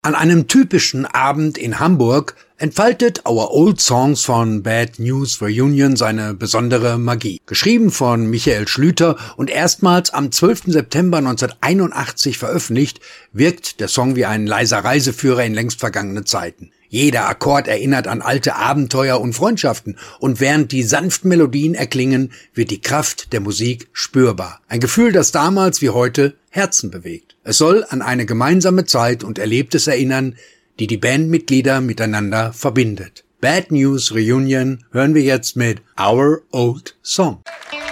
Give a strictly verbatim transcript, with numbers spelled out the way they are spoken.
An einem typischen Abend in Hamburg entfaltet Our Old Songs von Bad News Reunion seine besondere Magie. Geschrieben von Michael Schlüter und erstmals am zwölften September neunzehnhunderteinundachtzig veröffentlicht, wirkt der Song wie ein leiser Reiseführer in längst vergangene Zeiten. Jeder Akkord erinnert an alte Abenteuer und Freundschaften und während die sanften Melodien erklingen, wird die Kraft der Musik spürbar. Ein Gefühl, das damals wie heute Herzen bewegt. Es soll an eine gemeinsame Zeit und Erlebtes erinnern, die die Bandmitglieder miteinander verbindet. Bad News Reunion hören wir jetzt mit Our Old Song.